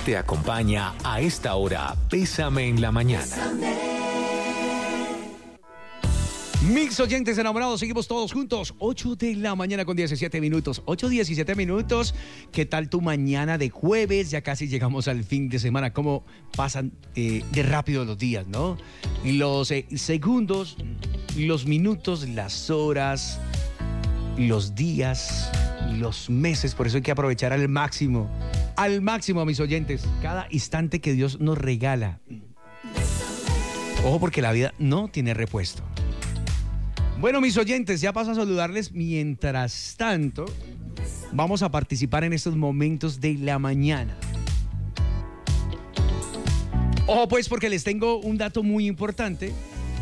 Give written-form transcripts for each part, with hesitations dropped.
te acompaña a esta hora. Bésame en la mañana. Mix oyentes enamorados, seguimos todos juntos. 8 de la mañana con 17 minutos. 8:17 minutos. ¿Qué tal tu mañana de jueves? Ya casi llegamos al fin de semana. ¿Cómo pasan de rápido los días, no? Los segundos, los minutos, las horas, los días, los meses. Por eso hay que aprovechar al máximo, mis oyentes, cada instante que Dios nos regala. Ojo, porque la vida no tiene repuesto. Bueno, mis oyentes, ya paso a saludarles. Mientras tanto, vamos a participar en estos momentos de la mañana. Ojo, pues, porque les tengo un dato muy importante.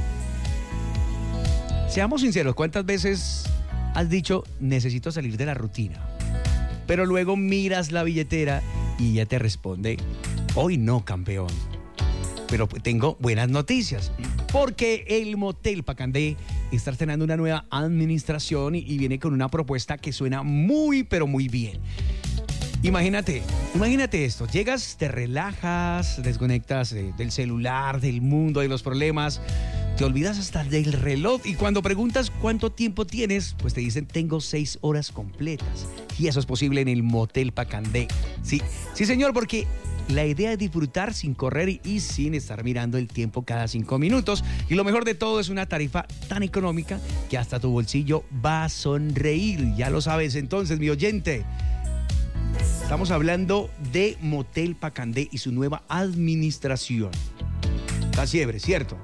Seamos sinceros, ¿cuántas veces has dicho, necesito salir de la rutina? Pero luego miras la billetera y ella te responde, hoy no, campeón. Pero tengo buenas noticias, porque el Motel Pacandé está estrenando una nueva administración y viene con una propuesta que suena muy, pero muy bien. Imagínate esto, llegas, te relajas, desconectas del celular, del mundo, de los problemas, te olvidas hasta del reloj y cuando preguntas cuánto tiempo tienes, pues te dicen tengo 6 horas completas y eso es posible en el Motel Pacandé. Sí, señor, porque la idea es disfrutar sin correr y sin estar mirando el tiempo cada 5 minutos. Y lo mejor de todo es una tarifa tan económica que hasta tu bolsillo va a sonreír. Ya lo sabes entonces, mi oyente. Estamos hablando de Motel Pacandé y su nueva administración. Está chévere, ¿cierto?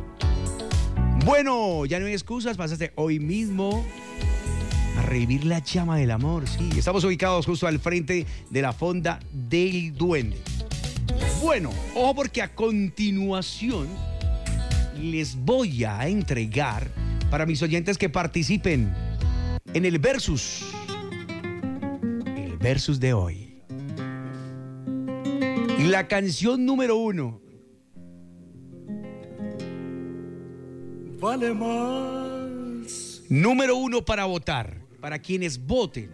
Bueno, ya no hay excusas, pásate hoy mismo a revivir la llama del amor, sí. Estamos ubicados justo al frente de la Fonda del Duende. Bueno, ojo porque a continuación les voy a entregar para mis oyentes que participen en el Versus. El Versus de hoy. La canción número 1. Vale más. Número 1 para votar. Para quienes voten.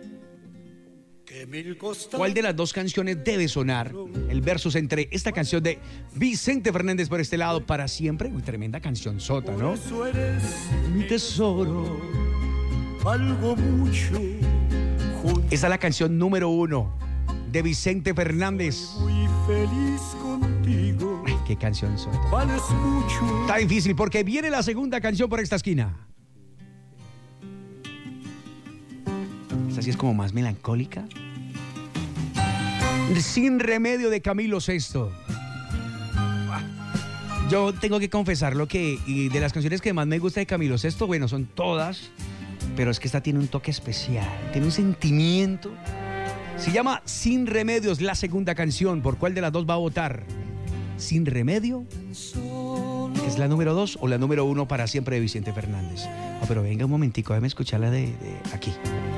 ¿Cuál de las dos canciones debe sonar? El versus entre esta canción de Vicente Fernández por este lado, Para Siempre. Uy, tremenda canción sota, ¿no? Eso eres mi tesoro, algo mucho. Esta es la canción número 1 de Vicente Fernández. Muy feliz contigo. Ay, qué canción sota. Vales mucho. Está difícil porque viene la segunda canción por esta esquina. Esta sí es como más melancólica. Sin Remedio de Camilo VI. Yo tengo que confesarlo que de las canciones que más me gusta de Camilo VI, bueno, son todas, pero es que esta tiene un toque especial, tiene un sentimiento. Se llama Sin Remedio, es la segunda canción. ¿Por cuál de las dos va a votar? Sin Remedio, que es la número 2, o la número 1, Para Siempre de Vicente Fernández. Oh, pero venga un momentico, déjame escucharla de aquí.